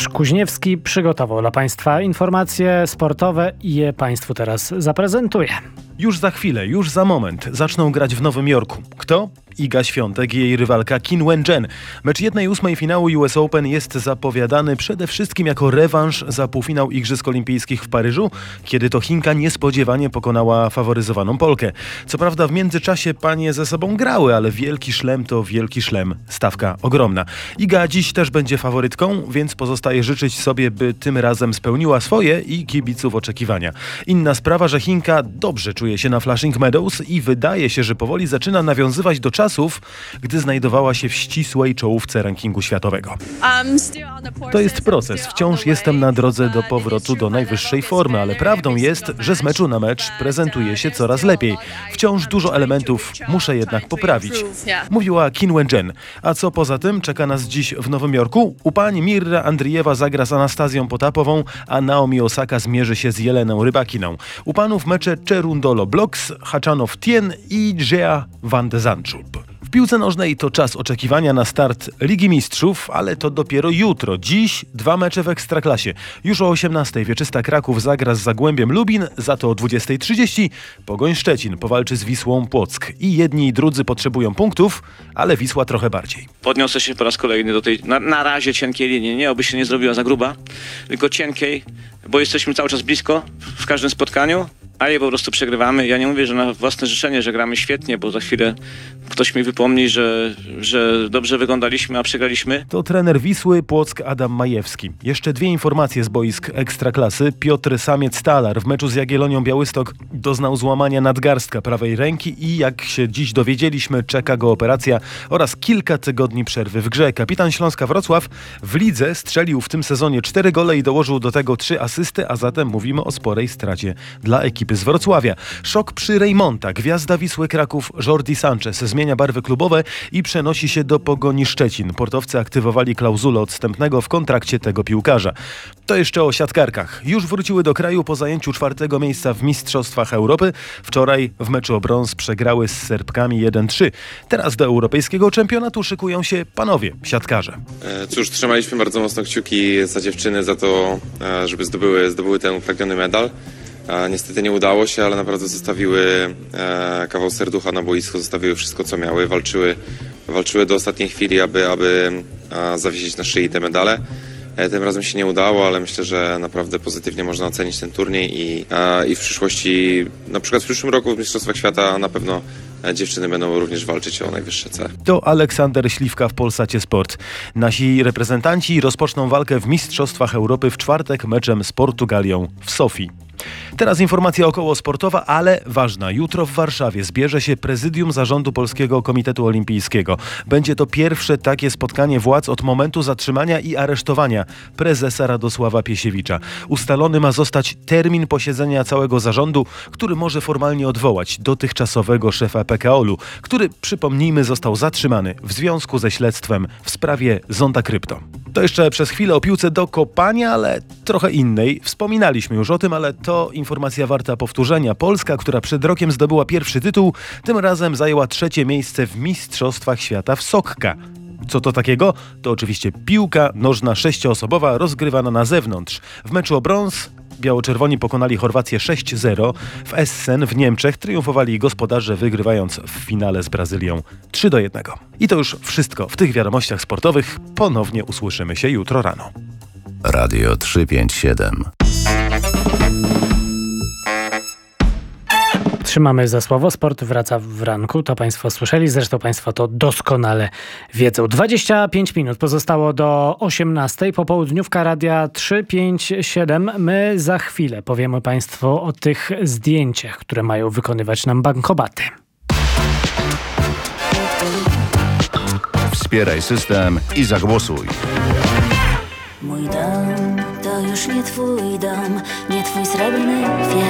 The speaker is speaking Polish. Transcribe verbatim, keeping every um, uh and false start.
Łukasz Kuźniewski przygotował dla Państwa informacje sportowe i je Państwu teraz zaprezentuję. Już za chwilę, już za moment zaczną grać w Nowym Jorku. Kto? Iga Świątek i jej rywalka Qin Wen-jen. Mecz jednej ósmej finału U S Open jest zapowiadany przede wszystkim jako rewanż za półfinał Igrzysk Olimpijskich w Paryżu, kiedy to Chinka niespodziewanie pokonała faworyzowaną Polkę. Co prawda w międzyczasie panie ze sobą grały, ale wielki szlem to wielki szlem. Stawka ogromna. Iga dziś też będzie faworytką, więc pozostaje życzyć sobie, by tym razem spełniła swoje i kibiców oczekiwania. Inna sprawa, że Chinka dobrze czuje się na Flushing Meadows i wydaje się, że powoli zaczyna nawiązywać do czasów, gdy znajdowała się w ścisłej czołówce rankingu światowego. To jest proces. Wciąż jestem na drodze do powrotu do najwyższej formy, ale prawdą jest, że z meczu na mecz prezentuje się coraz lepiej. Wciąż dużo elementów muszę jednak poprawić, mówiła Qin Wen-jen. A co poza tym czeka nas dziś w Nowym Jorku? U pań Mirra Andrijewa zagra z Anastazją Potapową, a Naomi Osaka zmierzy się z Jeleną Rybakiną. U panów mecze Cherundolo Bloks, Hachanov Tien i Jea Van de Zandschulp. W piłce nożnej to czas oczekiwania na start Ligi Mistrzów, ale to dopiero jutro. Dziś dwa mecze w Ekstraklasie. Już o osiemnastej Wieczysta Kraków zagra z Zagłębiem Lubin, za to o dwudziestej trzydzieści Pogoń Szczecin powalczy z Wisłą Płock. I jedni i drudzy potrzebują punktów, ale Wisła trochę bardziej. Podniosę się po raz kolejny do tej na, na razie cienkiej linii, nie oby się nie zrobiła za gruba, tylko cienkiej, bo jesteśmy cały czas blisko w każdym spotkaniu, a je po prostu przegrywamy. Ja nie mówię, że na własne życzenie, że gramy świetnie, bo za chwilę ktoś mi wypomni, że, że dobrze wyglądaliśmy, a przegraliśmy. To trener Wisły Płock Adam Majewski. Jeszcze dwie informacje z boisk Ekstraklasy. Piotr Samiec-Talar w meczu z Jagiellonią Białystok doznał złamania nadgarstka prawej ręki i jak się dziś dowiedzieliśmy, czeka go operacja oraz kilka tygodni przerwy w grze. Kapitan Śląska Wrocław w lidze strzelił w tym sezonie cztery gole i dołożył do tego trzy asysty, a zatem mówimy o sporej stracie dla ekipy z Wrocławia. Szok przy Rejmonta. Gwiazda Wisły Kraków Jordi Sanchez zmienia barwy klubowe i przenosi się do Pogoni Szczecin. Portowcy aktywowali klauzulę odstępnego w kontrakcie tego piłkarza. To jeszcze o siatkarkach. Już wróciły do kraju po zajęciu czwartego miejsca w Mistrzostwach Europy. Wczoraj w meczu o brąz przegrały z Serbkami jeden trzy. Teraz do europejskiego czempionatu szykują się panowie siatkarze. E, cóż, trzymaliśmy bardzo mocno kciuki za dziewczyny, za to, e, żeby zdobyły, zdobyły ten upragniony medal. E, niestety nie udało się, ale naprawdę zostawiły e, kawał serducha na boisku, zostawiły wszystko, co miały, walczyły, walczyły do ostatniej chwili, aby, aby e, zawiesić na szyi te medale. E, tym razem się nie udało, ale myślę, że naprawdę pozytywnie można ocenić ten turniej i, e, i w przyszłości, na przykład w przyszłym roku w Mistrzostwach Świata na pewno dziewczyny będą również walczyć o najwyższe C. To Aleksander Śliwka w Polsacie Sport. Nasi reprezentanci rozpoczną walkę w Mistrzostwach Europy w czwartek meczem z Portugalią w Sofii. Teraz informacja okołosportowa, ale ważna. Jutro w Warszawie zbierze się prezydium zarządu Polskiego Komitetu Olimpijskiego. Będzie to pierwsze takie spotkanie władz od momentu zatrzymania i aresztowania prezesa Radosława Piesiewicza. Ustalony ma zostać termin posiedzenia całego zarządu, który może formalnie odwołać dotychczasowego szefa P K O L-u, który, przypomnijmy, został zatrzymany w związku ze śledztwem w sprawie Zonda Krypto. To jeszcze przez chwilę o piłce do kopania, ale trochę innej. Wspominaliśmy już o tym, ale to informacja warta powtórzenia. Polska, która przed rokiem zdobyła pierwszy tytuł, tym razem zajęła trzecie miejsce w Mistrzostwach Świata w Sokka. Co to takiego? To oczywiście piłka nożna sześcioosobowa rozgrywana na zewnątrz. W meczu o brąz biało-czerwoni pokonali Chorwację sześć zero. W Essen w Niemczech triumfowali gospodarze, wygrywając w finale z Brazylią trzy do jednego. I to już wszystko w tych wiadomościach sportowych. Ponownie usłyszymy się jutro rano. Radio trzysta pięćdziesiąt siedem. Trzymamy za słowo. Sport wraca w ranku. To Państwo słyszeli. Zresztą Państwo to doskonale wiedzą. dwadzieścia pięć minut pozostało do osiemnastej. Popołudniówka Radia trzysta pięćdziesiąt siedem. My za chwilę powiemy Państwu o tych zdjęciach, które mają wykonywać nam bankomaty. Wspieraj system i zagłosuj. Mój dom to już nie twój dom, nie twój srebrny wiek.